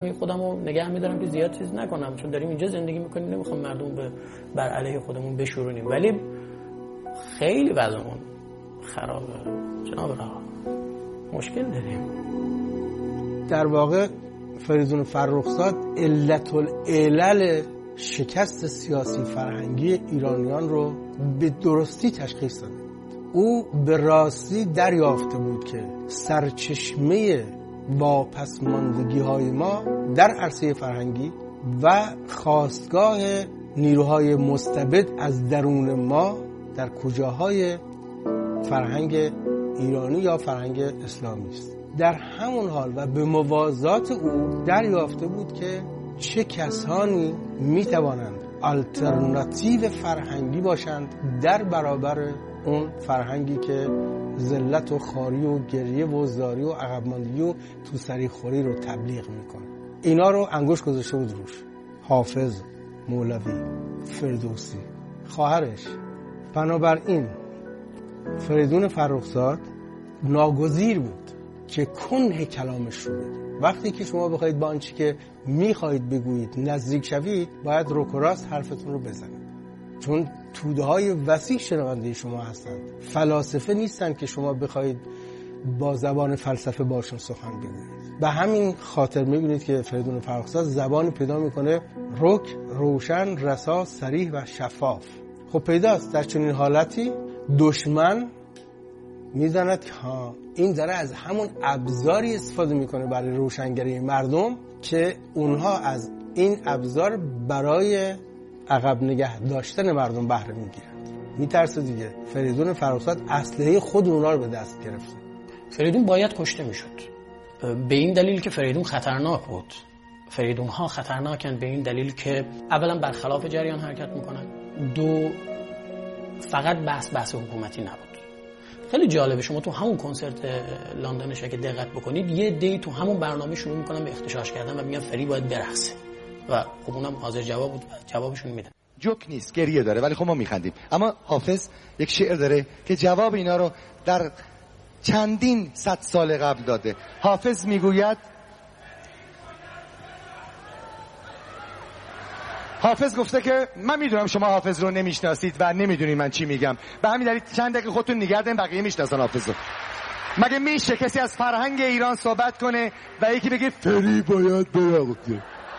خودمو نگه می‌دارم که زیاد چیز نکنم، چون داریم اینجا زندگی می‌کنیم، نمی‌خوام مردم بر علیه خودمون بشورونیم، ولی خیلی وضعمون خرابه جناب رها، مشکل داریم. در واقع فریدون فرخزاد علت العلل شکست سیاسی فرهنگی ایرانیان رو به درستی تشخیص داد. او به راستی دریافته بود که سرچشمه واپسماندگی‌های ما در عرصه فرهنگی و خاستگاه نیروهای مستبد از درون ما در کجاهای فرهنگ ایرانی یا فرهنگ اسلامی است. در همون حال و به موازات او دریافته بود که چه کسانی میتوانند آلترناتیو فرهنگی باشند در برابر اون فرهنگی که ذلت و خاری و گریه و زاری و عقب ماندگی و تو سری خوری رو تبلیغ میکنه. اینا رو انگشت گذاشته بود روش. حافظ، مولوی، فردوسی، خواهرش. بنابراین فریدون فرخزاد ناگزیر بود که کنه کلامش رو بگه. وقتی که شما بخواید با آنچه که میخواید بگویید نزدیک شوید، باید رک و راست حرفتون رو بزنید، چون توده‌های وسیع شنونده شما هستند. فلاسفه نیستند که شما بخواید با زبان فلسفه باشون سخن بگویید. به همین خاطر میبینید که فریدون فرخزاد زبانی پیدا میکنه رک، روشن، رسا، صریح و شفاف. خب پیداست در چنین حالتی دشمن میزند که این داره از همون ابزاری استفاده میکنه برای روشنگری مردم که اونها از این ابزار برای عقب نگه داشتن مردم بهره میگیرند. میترسه دیگه. فریدون فرخزاد اسلحه خود اونها رو به دست گرفته. فریدون باید کشته میشد، به این دلیل که فریدون خطرناک بود. فریدون ها خطرناکن به این دلیل که اولا برخلاف جریان حرکت میکنن، دو فقط بحث حکومتی نبود. خیلی جالبه، شما تو همون کنسرت لندنش که دقت بکنید یه دی تو همون برنامه شروع میکنن به اختشاش کردن و میگن فری باید برقصه و خب اونم حاضر جواب بود، جوابشون میده. جوک نیست، گریه داره، ولی خب ما میخندیم. اما حافظ یک شعر داره که جواب اینا رو در چندین صد سال قبل داده. حافظ میگوید، حافظ گفته که من میدونم شما حافظ رو نمیشناسید و نمیدونید من چی میگم، به همین دلیل چند دقیقه خودتون نگه دارین، بقیه میشناسن حافظ رو. مگه میشه کسی از فرهنگ ایران صحبت کنه و یکی بگه فری باید برقصه؟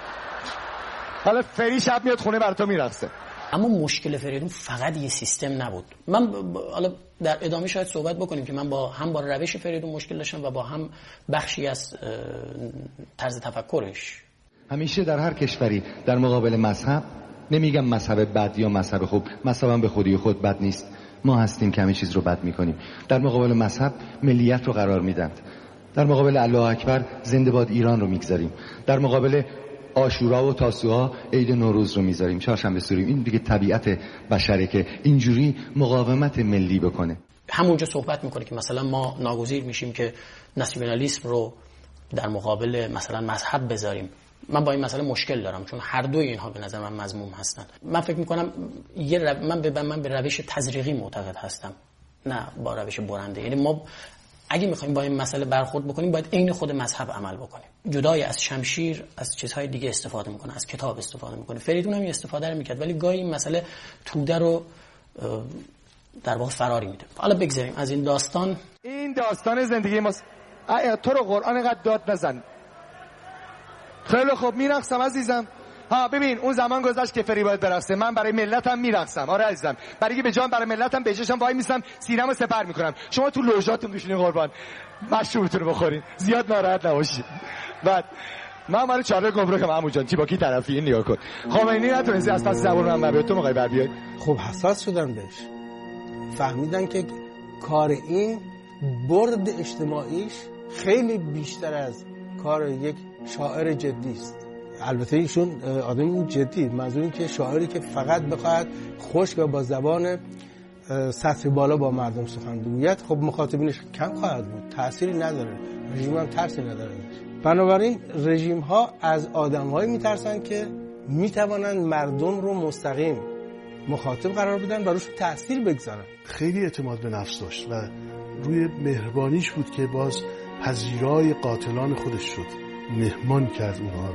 حالا فری شب میاد خونه برای تو میرقصه. اما مشکل فریدون فقط یه سیستم نبود. من حالا در ادامه شاید صحبت بکنیم که من با روش فریدون مشکل داشتم و با هم بخشی از طرز تفکرش. همیشه در هر کشوری در مقابل مذهب، نمیگم مذهب بد یا مذهب خوب، مذهبم به خودی خود بد نیست، ما هستیم که همه چیز رو بد میکنیم. در مقابل مذهب ملیت رو قرار میدند، در مقابل الله اکبر زنده باد ایران رو میگذاریم، در مقابل عاشورا و تاسوعا عید نوروز رو میذاریم، چهارشنبه سوری. این دیگه طبیعت بشره که اینجوری مقاومت ملی بکنه. همونجا صحبت میکنه که مثلا ما ناگزیر میشیم که ناسیونالیسم رو در مقابل مثلا مذهب بذاریم. من با این مسئله مشکل دارم، چون هر دوی اینها به نظر من مذموم هستن. من فکر میکنم من به روش تزریقی معتقد هستم، نه با روش برنده. یعنی ما اگه میخوایم با این مسئله برخورد بکنیم باید عین خود مذهب عمل بکنیم. جدای از شمشیر از چیزهای دیگه استفاده میکنه، از کتاب استفاده میکنه. فریدون هم این استفاده رو میکرد، ولی گاهی این مسئله توده رو در واقع فراری میده. حالا بگذاریم از این داستان. این داستان زندگی ما. تو رو قرآن اینقدر داد نزن. خیلی خوب میرقصم عزیزم. ببین اون زمان گذشت که فری باید برقصه. من برای ملتم میرقصم. آره عزیزم، برای که به جان برای ملتم بهششم وای میسم، سینه‌مو سپر میکنم. شما تو لوژاتون میشینین قربان، مشروبتون رو بخورین، زیاد ناراحت نباشید. بعد من برای چاره گمرکم عمو جان، چی با کی طرفی؟ این نگاه کن. خمینی نتونستی از پس زبون من به تو موقع بر بیای. خب حساس شدن بهش، فهمیدن که کار این برد اجتماعیش خیلی بیشتر از کار یک شاعر جدی است. البته ایشون آدمی بود جدی، منظور این که شاعری که فقط بخواهد خشک و با زبان سطح بالا با مردم سخن بگوید، خب مخاطبینش کم خواهد بود، تأثیری نداره، رژیم هم ترسی نداره. بنابراین رژیم ها از آدم هایی میترسن که میتوانند مردم رو مستقیم مخاطب قرار بدن و روش تأثیر بگذارن. خیلی اعتماد به نفس داشت و روی مهربانیش بود که باز پذیرای قاتلان خودش شد، مهمان کرد اونها.